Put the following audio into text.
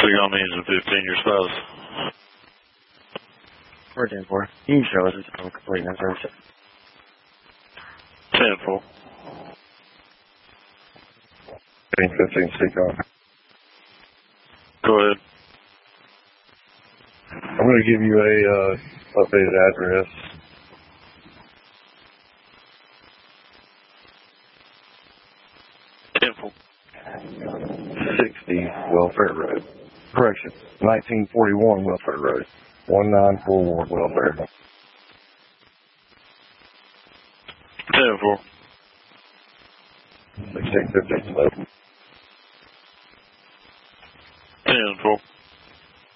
on means in 15 your spouse. We're 10-4. You can show us it's on complete and service. 10-4. 15, speak on. Go ahead. I'm going to give you a updated address. Temple. 60 Welfare Road. Correction, 1941 Welfare Road. 194 Welfare. 10-4. 16, 15, 11. 10-4.